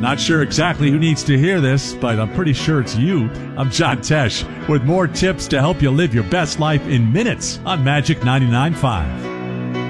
Not sure exactly who needs to hear this, but I'm pretty sure it's you. I'm John Tesh with more tips to help you live your best life in minutes on Magic 99.5.